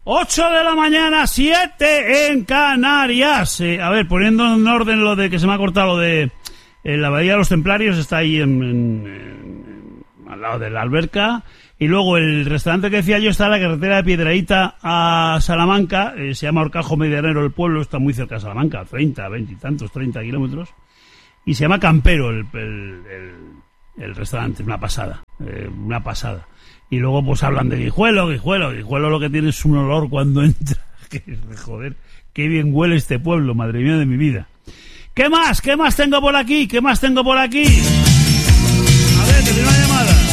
8 de la mañana, 7 en Canarias. A ver, poniendo en orden lo de que se me ha cortado lo de la Abadía de los Templarios, está ahí al lado de la alberca. Y luego el restaurante que decía yo está en la carretera de Piedrahíta a Salamanca. Se llama Horcajo Medianero el pueblo, está muy cerca de Salamanca, 30 kilómetros. Y se llama Campero el restaurante, una pasada. Y luego pues hablan de Guijuelo lo que tiene es un olor cuando entra. Joder, qué bien huele este pueblo, madre mía de mi vida. ¿Qué más tengo por aquí?